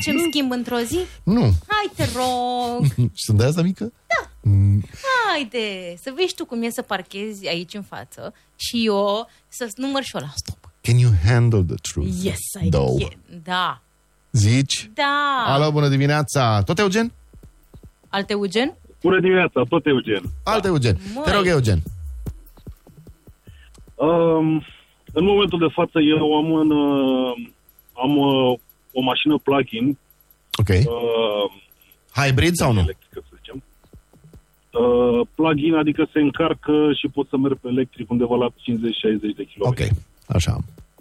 facem schimb într-o zi? Nu. Hai, te rog. Sunt de asta mică? Da. Haide, să vezi tu cum e să parchezi aici în față și eu să număr și ăla. Stop. Can you handle the truth? Yes, I can. Da. Zici? Da. Alo, bună dimineața. Tot Eugen? Alt Eugen? Bună dimineața, tot Eugen. Alt Eugen. Te rog, Eugen. În momentul de față eu am o mașină plug-in. Ok. Hybrid sau nu? Electrică, să zicem. Plug-in, adică se încarcă și pot să merg pe electric undeva la 50-60 de km. Ok, așa.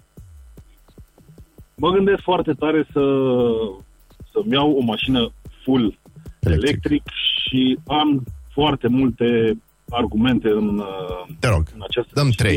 Mă gândesc foarte tare să-mi iau o mașină full electric și am foarte multe argumente Te rog, în această dăm 3.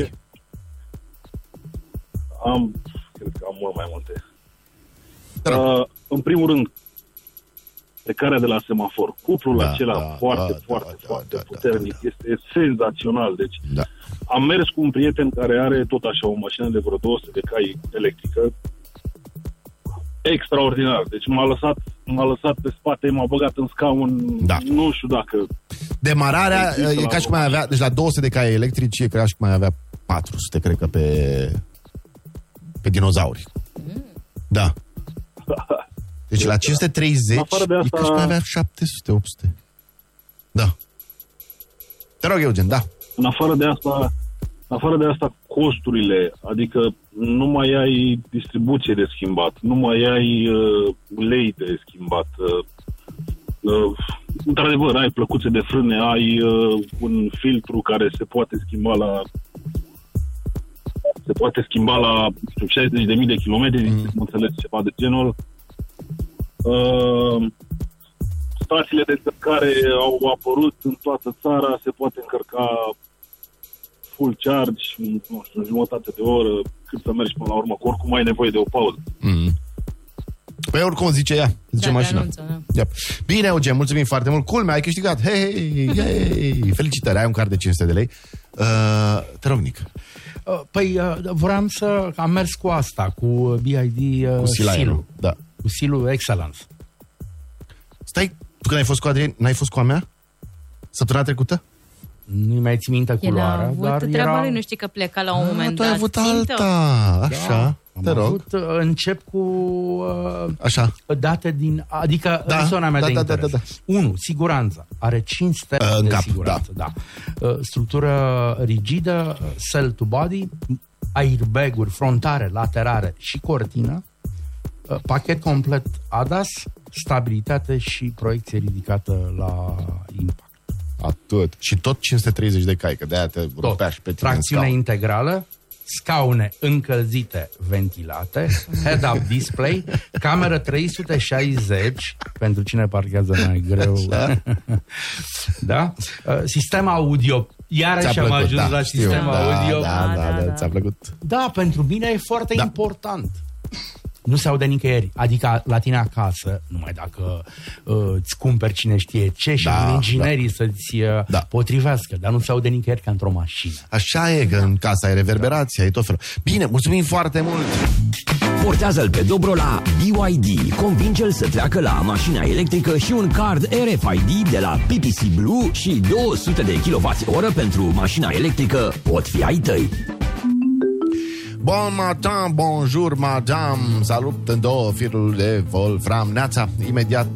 Cred că am mult mai multe. Te rog. În primul rând, plecarea de la semafor. Cuplul acela foarte puternic. Este senzațional. Deci am mers cu un prieten care are tot așa o mașină de vreo 200 de cai electrică. Extraordinar. Deci m-a lăsat pe spate, m-a băgat în scaun. Da. Nu știu dacă... Demararea e ca și cum mai avea... Deci la 200 de cai electrici e ca și cum mai avea 400, cred că, pe dinozauri. Da. Deci la 530 e ca și cum mai avea 700-800. Da. Te rog, Eugen, da. În afară de asta, costurile, adică nu mai ai distribuție de schimbat, nu mai ai lei de schimbat. Într-adevăr, ai plăcuțe de frâne, ai un filtru care se poate schimba la 60.000 de kilometri, mă înțeles, ceva de genul. Stațiile de încărcare au apărut în toată țara, se poate încărca full charge, nu știu, jumătate de oră, cât să mergi până la urmă, că oricum ai nevoie de o pauză. Păi oricum zice ea, zice mașina. Yep. Bine, Eugen, mulțumim foarte mult. Culmea, ai câștigat. Hei. Felicitări, ai un card de 500 de lei. Te rog, Nic. Păi, vreau să am mers cu asta, cu BID cu Silu. Da. Cu Silu Excellence. Stai, tu când ai fost cu Adrian, n-ai fost cu a mea? Săptămâna trecută? Nu-i mai ții minte culoarea, dar treaba lui, nu știi că pleca la un moment dat. Tu ai avut alta, așa. Te rog. Încep cu așa. Date din... Adică zona mea de interes. Da. 1. Siguranța. Are 5 stepuri de siguranță. Da. Structură rigidă, cell to body, airbag-uri frontale, laterale și cortină, pachet complet ADAS, stabilitate și proiecție ridicată la impact. Atât. Și tot 530 de cai, că de-aia te rupea și pe tine. Tracțiune integrală, scaune încălzite, ventilate, head-up display, cameră 360, pentru cine parchează mai greu. Da? Sistem audio. Iarăși am ajuns la sistem audio. Da, ți-a plăcut. Da, pentru mine e foarte important. Nu se aude nicăieri. Adică la tine acasă, numai dacă îți cumperi cine știe ce și inginerii să-ți potrivească, dar nu se aude nicăieri ca într-o mașină. Așa e, că în casa ai reverberație, ai tot felul. Bine, mulțumim foarte mult! Portează-l pe Dobro la BYD. Convinge-l să treacă la mașina electrică și un card RFID de la PPC Blue și 200 de kWh pentru mașina electrică pot fi ai tăi. Bon matin, bonjour, madame. Salut în două firul de Wolfram. Neața, imediat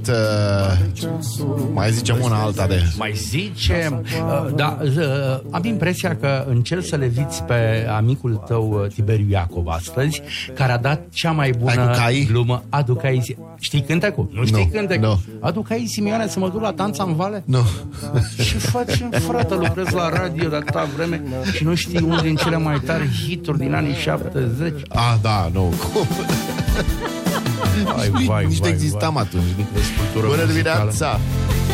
mai zicem una alta de... Mai zicem, am impresia că încerci să leviți pe amicul tău Tiberiu Iacov astăzi, care a dat cea mai bună glumă. Aduc aici. Știi cântecul? Nu știi cântecul? Aduc aici, Simioane, să mă duc la Tanța în Vale? Nu. Ce faci, frate? Lucrezi la radio de atâta vreme și nu știi unul din cele mai tari hituri din anii 70? Da, nu. Nici nu existam atunci. Bună dimineața!